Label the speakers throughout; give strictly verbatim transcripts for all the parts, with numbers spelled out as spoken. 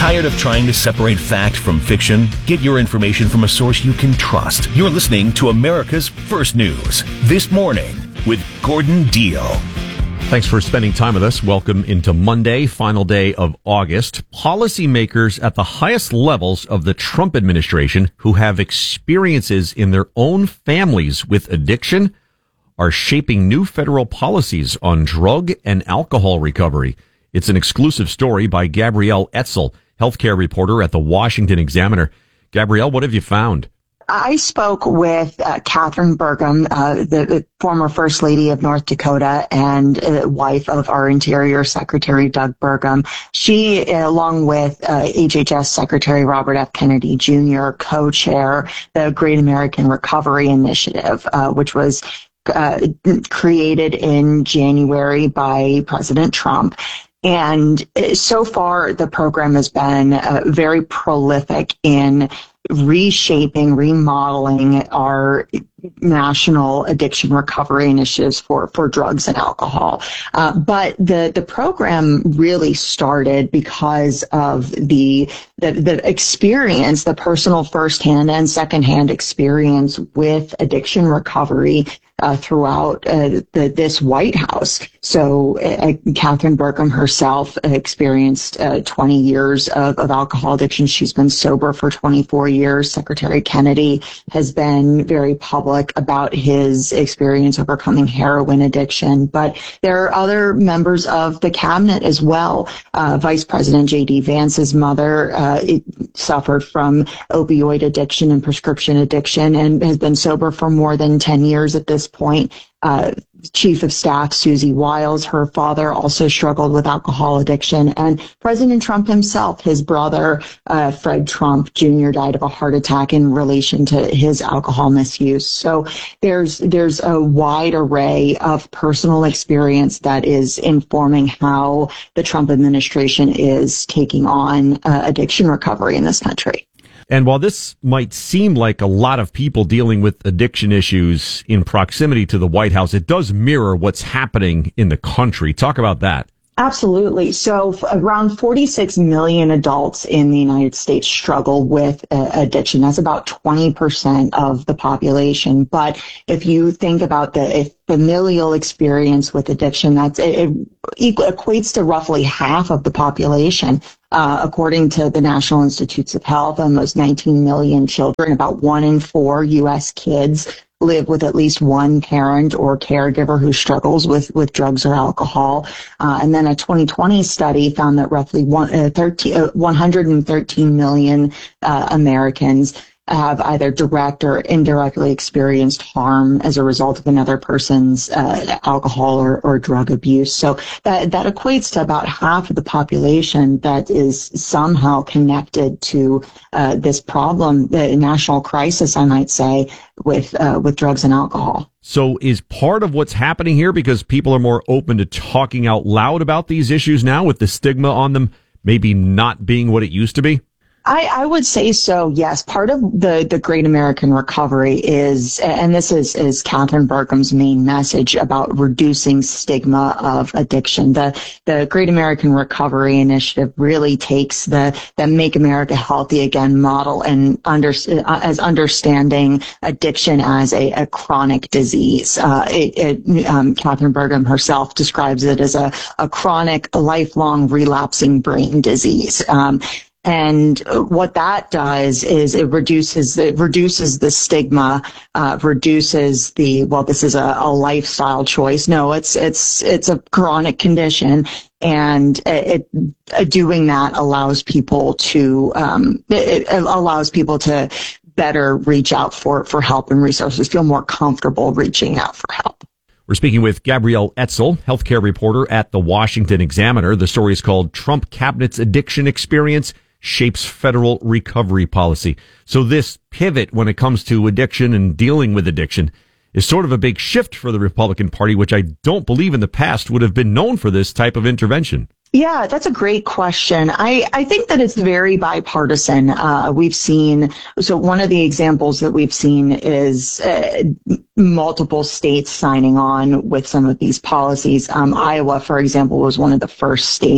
Speaker 1: Tired of trying to separate fact from fiction? Get your information from a source you can trust. You're listening to America's First News This Morning with Gordon Deal.
Speaker 2: Thanks for spending time with us. Welcome into Monday, final day of August. Policymakers at the highest levels of the Trump administration who have experiences in their own families with addiction are shaping new federal policies on drug and alcohol recovery. It's an exclusive story by Gabrielle Etzel, healthcare reporter at the Washington Examiner. Gabrielle, what have you found?
Speaker 3: I spoke with uh, Catherine Burgum, uh, the, the former First Lady of North Dakota and uh, wife of our Interior Secretary, Doug Burgum. She, along with uh, H H S Secretary Robert F. Kennedy Junior, co-chair the Great American Recovery Initiative, uh, which was uh, created in January by President Trump. And so far, the program has been uh, very prolific in reshaping, remodeling our national addiction recovery initiatives for, for drugs and alcohol. Uh, but the, the program really started because of the, the, the experience, the personal firsthand and secondhand experience with addiction recovery Uh, throughout uh, the, this White House. So uh, Catherine Burgum herself experienced uh, twenty years of, of alcohol addiction. She's been sober for twenty-four years. Secretary Kennedy has been very public about his experience overcoming heroin addiction. But there are other members of the cabinet as well. Uh, Vice President J D. Vance's mother uh, suffered from opioid addiction and prescription addiction and has been sober for more than ten years at this point. Uh, Chief of Staff Susie Wiles, her father, also struggled with alcohol addiction. And President Trump himself, his brother, uh, Fred Trump Junior, died of a heart attack in relation to his alcohol misuse. So there's there's a wide array of personal experience that is informing how the Trump administration is taking on uh, addiction recovery in this country.
Speaker 2: And while this might seem like a lot of people dealing with addiction issues in proximity to the White House, it does mirror what's happening in the country. Talk about that.
Speaker 3: Absolutely. So f- around forty-six million adults in the United States struggle with uh, addiction. That's about twenty percent of the population. But if you think about the familial experience with addiction, that's it, it equal, equates to roughly half of the population. Uh, according to the National Institutes of Health, almost nineteen million children, about one in four U S kids live with at least one parent or caregiver who struggles with, with drugs or alcohol. Uh, and then a twenty twenty study found that roughly one, uh, thirteen, uh, one hundred thirteen million uh, Americans have either direct or indirectly experienced harm as a result of another person's uh, alcohol or, or drug abuse. So that, that equates to about half of the population that is somehow connected to uh, this problem, the national crisis, I might say, with uh, with drugs and alcohol.
Speaker 2: So is part of what's happening here because people are more open to talking out loud about these issues now with the stigma on them maybe not being what it used to be?
Speaker 3: I, I would say so, yes. Part of the, the Great American Recovery is, and this is, is Catherine Burgum's main message about reducing stigma of addiction. The, the Great American Recovery Initiative really takes the, the Make America Healthy Again model and under, as understanding addiction as a, a chronic disease. Uh, it, it, um, Catherine Burgum herself describes it as a, a chronic, lifelong relapsing brain disease. Um, And what that does is it reduces it reduces the stigma, uh, reduces the well. This is a, a lifestyle choice. No, it's it's it's a chronic condition, and it, it doing that allows people to um, it, it allows people to better reach out for for help and resources, feel more comfortable reaching out for help.
Speaker 2: We're speaking with Gabrielle Etzel, healthcare reporter at the Washington Examiner. The story is called Trump Cabinet's Addiction Experience Shapes Federal Recovery Policy. So this pivot when it comes to addiction and dealing with addiction is sort of a big shift for the Republican Party, which I don't believe in the past would have been known for this type of intervention.
Speaker 3: Yeah, that's a great question. I, I think that it's very bipartisan. Uh, we've seen, so one of the examples that we've seen is uh, multiple states signing on with some of these policies. Um, Iowa, for example, was one of the first states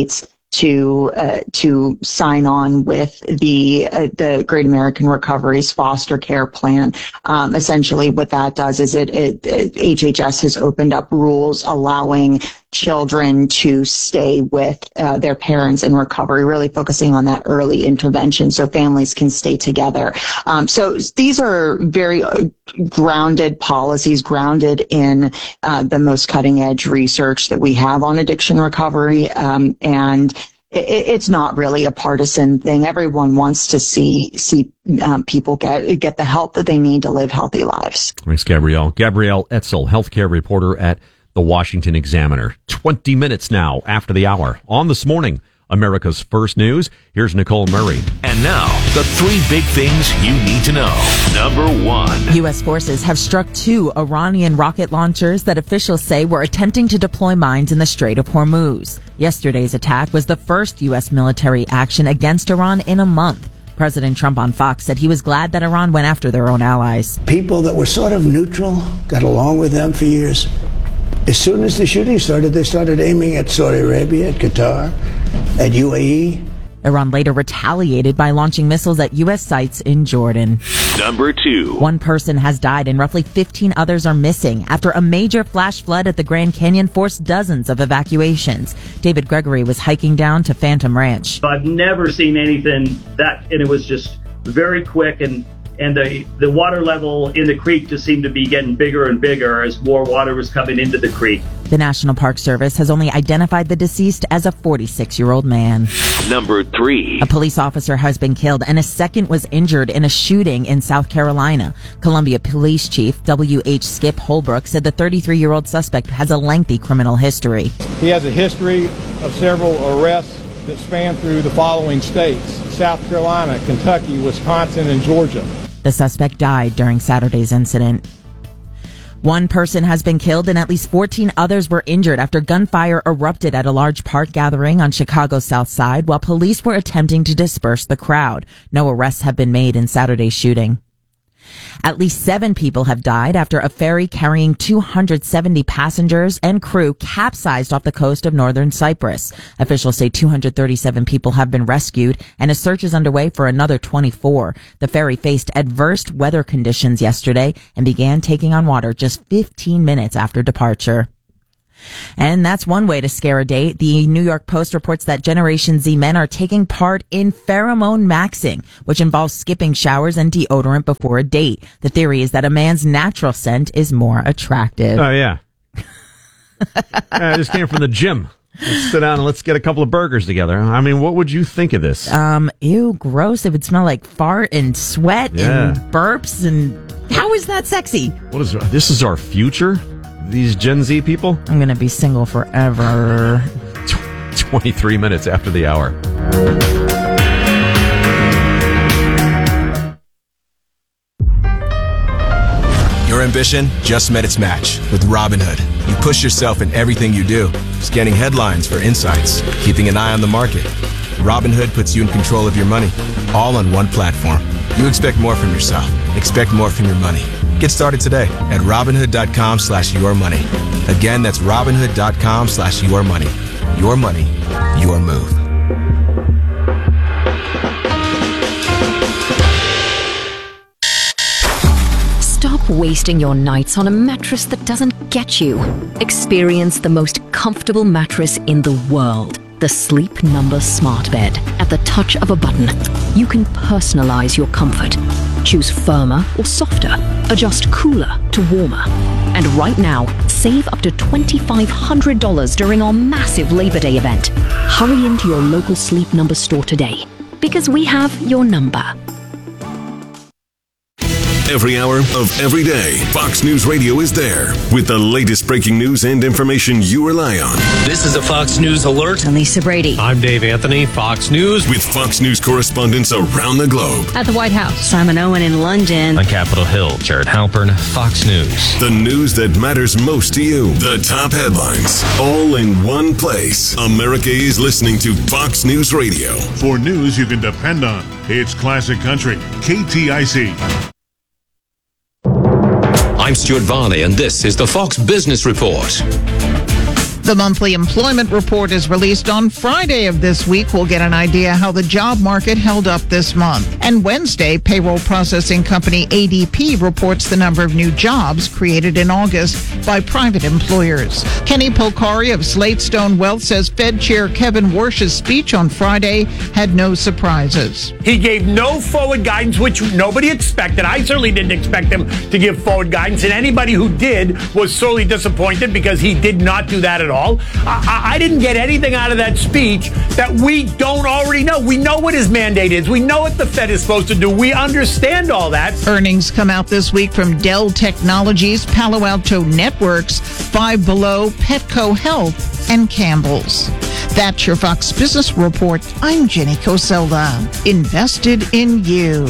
Speaker 3: to uh, to sign on with the uh, the Great American Recovery's foster care plan. Um, essentially, what that does is it, it, it H H S has opened up rules allowing children to stay with uh, their parents in recovery, really focusing on that early intervention so families can stay together. Um, so these are very uh, grounded policies, grounded in uh, the most cutting edge research that we have on addiction recovery. Um, and it, it's not really a partisan thing. Everyone wants to see see um, people get get the help that they need to live healthy lives.
Speaker 2: Thanks, Gabrielle. Gabrielle Etzel, healthcare reporter at The Washington Examiner. twenty minutes now after the hour. On This Morning, America's First News. Here's Nicole Murray.
Speaker 1: And now, the three big things you need to know. Number one.
Speaker 4: U S forces have struck two Iranian rocket launchers that officials say were attempting to deploy mines in the Strait of Hormuz. Yesterday's attack was the first U S military action against Iran in a month. President Trump on Fox said he was glad that Iran went after their own allies.
Speaker 5: People that were sort of neutral, got along with them for years. As soon as the shooting started, they started aiming at Saudi Arabia, at Qatar, at U A E.
Speaker 4: Iran later retaliated by launching missiles at U S sites in Jordan.
Speaker 1: Number two.
Speaker 4: One person has died and roughly fifteen others are missing after a major flash flood at the Grand Canyon forced dozens of evacuations. David Gregory was hiking down to Phantom Ranch.
Speaker 6: I've never seen anything that, and it was just very quick, and And the, the water level in the creek just seemed to be getting bigger and bigger as more water was coming into the creek.
Speaker 4: The National Park Service has only identified the deceased as a forty-six-year-old man.
Speaker 1: Number three.
Speaker 4: A police officer has been killed and a second was injured in a shooting in South Carolina. Columbia Police Chief W H Skip Holbrook said the thirty-three-year-old suspect has a lengthy criminal history.
Speaker 7: He has a history of several arrests that span through the following states: South Carolina, Kentucky, Wisconsin, and Georgia.
Speaker 4: The suspect died during Saturday's incident. One person has been killed and at least fourteen others were injured after gunfire erupted at a large park gathering on Chicago's South Side while police were attempting to disperse the crowd. No arrests have been made in Saturday's shooting. At least seven people have died after a ferry carrying two hundred seventy passengers and crew capsized off the coast of northern Cyprus. Officials say two hundred thirty-seven people have been rescued and a search is underway for another twenty-four. The ferry faced adverse weather conditions yesterday and began taking on water just fifteen minutes after departure. And that's one way to scare a date. The New York Post reports that Generation Z men are taking part in pheromone maxing, which involves skipping showers and deodorant before a date. The theory is that a man's natural scent is more attractive.
Speaker 2: Oh, yeah. I just came from the gym. Let's sit down and let's get a couple of burgers together. I mean, what would you think of this?
Speaker 4: Um, ew, gross. It would smell like fart and sweat
Speaker 2: Yeah.
Speaker 4: and burps. And how is that sexy?
Speaker 2: What is this? Is our future? These Gen Z people?
Speaker 4: I'm going to be single forever.
Speaker 2: twenty-three minutes after the hour.
Speaker 8: Your ambition just met its match with Robinhood. You push yourself in everything you do, scanning headlines for insights, keeping an eye on the market. Robinhood puts you in control of your money, all on one platform. You expect more from yourself. Expect more from your money. Get started today at Robinhood.com slash your money. Again, that's Robinhood.com slash your money. Your money, your move.
Speaker 9: Stop wasting your nights on a mattress that doesn't get you. Experience the most comfortable mattress in the world. The Sleep Number Smart Bed. At the touch of a button, you can personalize your comfort. Choose firmer or softer. Adjust cooler to warmer. And right now, save up to twenty-five hundred dollars during our massive Labor Day event. Hurry into your local Sleep Number store today, because we have your number.
Speaker 10: Every hour of every day, Fox News Radio is there with the latest breaking news and information you rely on.
Speaker 11: This is a Fox News Alert.
Speaker 12: I'm Lisa Brady.
Speaker 11: I'm Dave Anthony, Fox News.
Speaker 10: With Fox News correspondents around the globe.
Speaker 12: At the White House, Simon Owen in London.
Speaker 11: On Capitol Hill, Jared Halpern, Fox News.
Speaker 10: The news that matters most to you. The top headlines. All in one place. America is listening to Fox News Radio.
Speaker 13: For news you can depend on. It's Classic Country, K T I C.
Speaker 14: I'm Stuart Varney, and this is the Fox Business Report. The monthly employment report is released on Friday of this week. We'll get an idea how the job market held up this month. And Wednesday, payroll processing company A D P reports the number of new jobs created in August by private employers. Kenny Polcari of Slatestone Wealth says Fed Chair Kevin Warsh's speech on Friday had no surprises.
Speaker 15: He gave no forward guidance, which nobody expected. I certainly didn't expect him to give forward guidance, and anybody who did was sorely disappointed because he did not do that at all. I, I didn't get anything out of that speech that we don't already know. We know what his mandate is. We know what the Fed is supposed to do. We understand all that.
Speaker 14: Earnings come out this week from Dell Technologies, Palo Alto Networks, Five Below, Petco Health, and Campbell's. That's your Fox Business Report. I'm Jenny Coselda. Invested in you.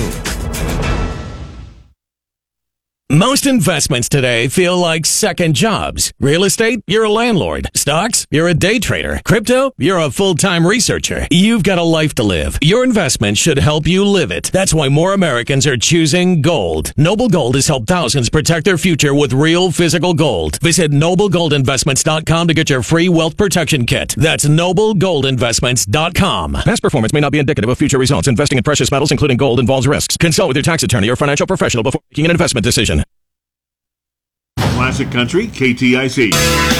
Speaker 16: Most investments today feel like second jobs. Real estate, you're a landlord. Stocks, you're a day trader. Crypto, you're a full-time researcher. You've got a life to live. Your investment should help you live it. That's why more Americans are choosing gold. Noble Gold has helped thousands protect their future with real physical gold. Visit noble gold investments dot com to get your free wealth protection kit. That's noble gold investments dot com.
Speaker 8: Past performance may not be indicative of future results. Investing in precious metals, including gold, involves risks. Consult with your tax attorney or financial professional before making an investment decision.
Speaker 13: Classic Country, K T I C.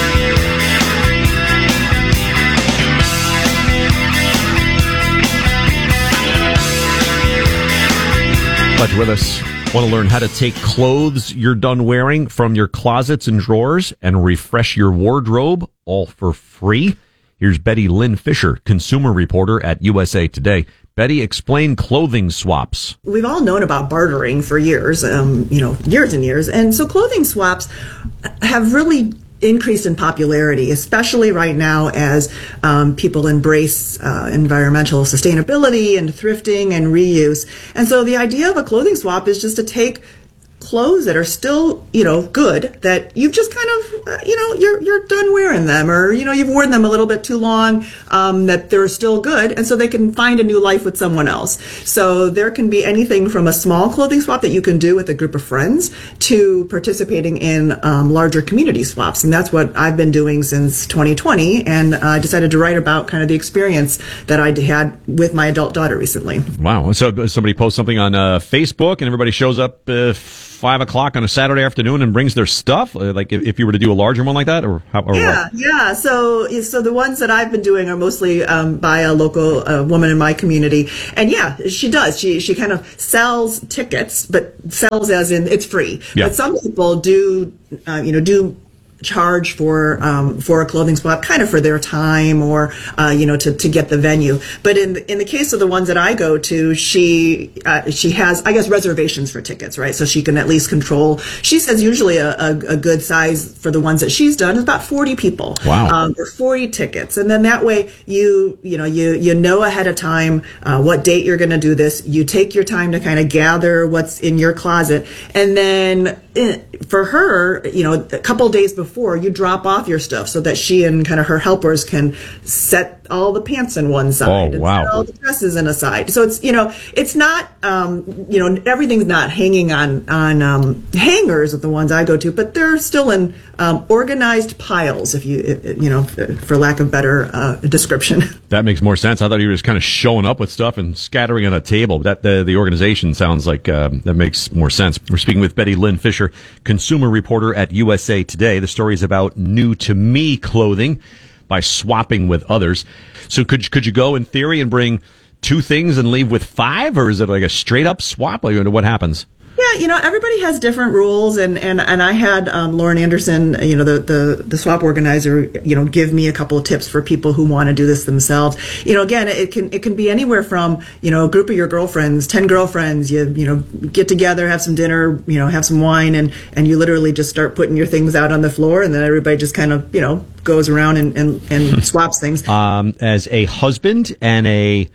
Speaker 2: Glad you're with us. Want to learn how to take clothes you're done wearing from your closets and drawers and refresh your wardrobe, all for free? Here's Betty Lynn Fisher, consumer reporter at U S A Today. Betty, explain clothing swaps.
Speaker 17: We've all known about bartering for years, um, you know, years and years. And so clothing swaps have really increased in popularity, especially right now as um, people embrace uh, environmental sustainability and thrifting and reuse. And so the idea of a clothing swap is just to take clothes that are still, you know, good, that you've just kind of, uh, you know, you're you're done wearing them, or, you know, you've worn them a little bit too long, um, that they're still good, and so they can find a new life with someone else. So there can be anything from a small clothing swap that you can do with a group of friends to participating in um, larger community swaps, and that's what I've been doing since twenty twenty, and I uh, decided to write about kind of the experience that I had with my adult daughter recently.
Speaker 2: Wow. So somebody posts something on uh, Facebook, and everybody shows up uh, five o'clock on a Saturday afternoon and brings their stuff? Like if, if you were to do a larger one like that, or how? Or
Speaker 17: yeah,
Speaker 2: what?
Speaker 17: yeah. So, so the ones that I've been doing are mostly um, by a local uh, woman in my community, and yeah, she does. She she kind of sells tickets, but sells as in it's free.
Speaker 2: Yeah.
Speaker 17: But some people do, uh, you know, do charge for um, for a clothing swap, kind of for their time, or uh, you know, to, to get the venue. But in the, in the case of the ones that I go to, she uh, she has, I guess, reservations for tickets, right? So she can at least control. She says usually a, a, a good size for the ones that she's done is about forty people.
Speaker 2: Wow.
Speaker 17: Um, or forty tickets, and then that way you you know you you know ahead of time uh, what date you're going to do this. You take your time to kind of gather what's in your closet, and then it, for her, you know, a couple days before. Before you drop off your stuff so that she and kind of her helpers can set all the pants in one side
Speaker 2: oh,
Speaker 17: and
Speaker 2: wow.
Speaker 17: set all the dresses in a side. So it's, you know, it's not, um, you know, everything's not hanging on, on um, hangers at the ones I go to, but they're still in um, organized piles, if you, you know, for lack of better uh, description.
Speaker 2: That makes more sense. I thought you were just kind of showing up with stuff and scattering on a table. That the, the organization sounds like uh, that makes more sense. We're speaking with Betty Lynn Fisher, consumer reporter at U S A Today. The story is about new to me clothing by swapping with others. So could could you go in theory and bring two things and leave with five, or is it like a straight up swap? Like, what happens?
Speaker 17: Yeah, you know, everybody has different rules, and, and, and I had um, Lauren Anderson, you know, the, the, the swap organizer, you know, give me a couple of tips for people who want to do this themselves. You know, again, it can it can be anywhere from, you know, a group of your girlfriends, ten girlfriends, you you know, get together, have some dinner, you know, have some wine, and, and you literally just start putting your things out on the floor, and then everybody just kind of, you know, goes around and, and, and swaps things.
Speaker 2: Um, as a husband and a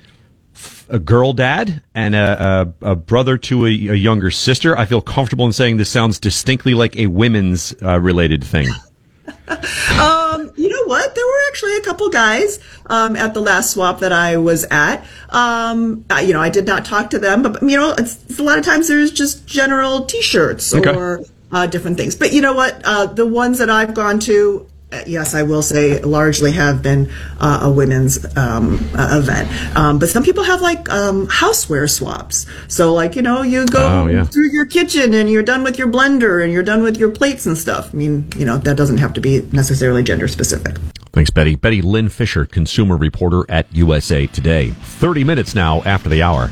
Speaker 2: a girl dad and a, a, a brother to a, a younger sister, I feel comfortable in saying this sounds distinctly like a women's uh, related thing.
Speaker 17: um, you know what? There were actually a couple guys um, at the last swap that I was at. Um, I, you know, I did not talk to them, but you know, it's, it's a lot of times there's just general T-shirts okay. or uh, different things. But you know what? Uh, the ones that I've gone to, yes, I will say largely have been uh, a women's um, uh, event. Um, but some people have like um, houseware swaps. So like, you know, you go
Speaker 2: Oh, yeah.
Speaker 17: through your kitchen and you're done with your blender and you're done with your plates and stuff. I mean, you know, that doesn't have to be necessarily gender specific.
Speaker 2: Thanks, Betty. Betty Lynn Fisher, consumer reporter at U S A Today. thirty minutes now after the hour.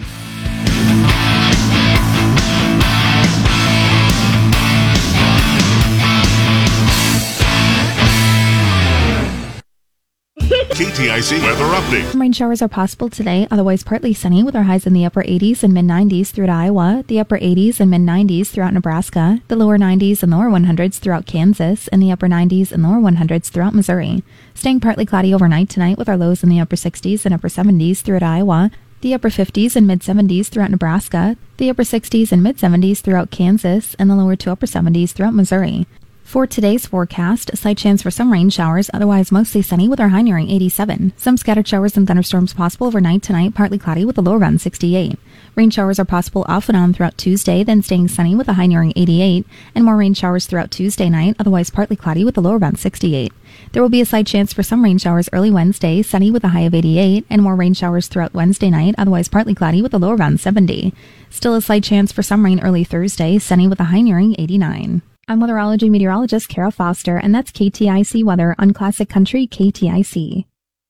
Speaker 13: K T I C weather update.
Speaker 18: Rain showers are possible today, otherwise partly sunny with our highs in the upper eighties and mid nineties throughout Iowa, the upper eighties and mid nineties throughout Nebraska, the lower nineties and lower hundreds throughout Kansas, and the upper nineties and lower hundreds throughout Missouri. Staying partly cloudy overnight tonight with our lows in the upper sixties and upper seventies throughout Iowa, the upper fifties and mid seventies throughout Nebraska, the upper sixties and mid seventies throughout Kansas, and the lower to upper seventies throughout Missouri. For today's forecast, a slight chance for some rain showers, otherwise mostly sunny with our high nearing eighty-seven. Some scattered showers and thunderstorms possible overnight tonight, partly cloudy with a low around sixty-eight. Rain showers are possible off and on throughout Tuesday, then staying sunny with a high nearing eighty-eight, and more rain showers throughout Tuesday night, otherwise partly cloudy with a low around sixty-eight. There will be a slight chance for some rain showers early Wednesday, sunny with a high of eighty-eight, and more rain showers throughout Wednesday night, otherwise partly cloudy with a low around seventy. Still a slight chance for some rain early Thursday, sunny with a high nearing eighty-nine. I'm weatherology meteorologist Kara Foster, and that's K T I C weather on Classic Country K T I C.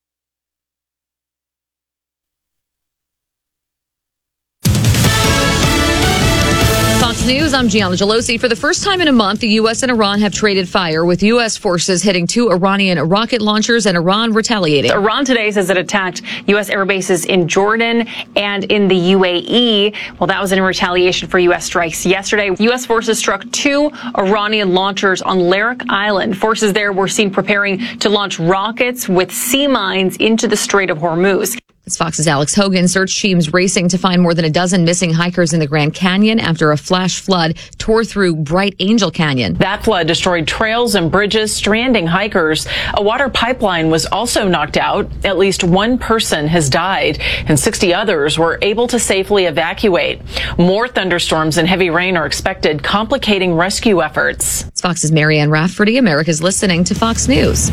Speaker 19: Fox News, I'm Gianna Gelosi. For the first time in a month, the U S and Iran have traded fire, with U S forces hitting two Iranian rocket launchers and Iran retaliating.
Speaker 20: Iran today says it attacked U S air bases in Jordan and in the U A E. Well, that was in retaliation for U S strikes yesterday. U S forces struck two Iranian launchers on Larak Island. Forces there were seen preparing to launch rockets with sea mines into the Strait of Hormuz.
Speaker 19: It's Fox's Alex Hogan. Search teams racing to find more than a dozen missing hikers in the Grand Canyon after a flash flood tore through Bright Angel Canyon.
Speaker 20: That flood destroyed trails and bridges, stranding hikers. A water pipeline was also knocked out. At least one person has died, and sixty others were able to safely evacuate. More thunderstorms and heavy rain are expected, complicating rescue efforts.
Speaker 19: It's Fox's Marianne Rafferty. America's listening to Fox News.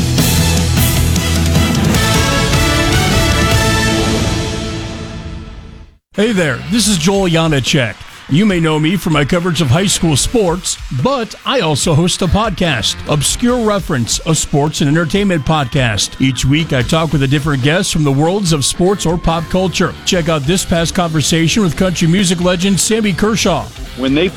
Speaker 21: Hey there, this is Joel Janacek. You may know me from my coverage of high school sports, but I also host a podcast, Obscure Reference, a sports and entertainment podcast. Each week I talk with a different guest from the worlds of sports or pop culture. Check out this past conversation with country music legend Sammy Kershaw.
Speaker 22: When they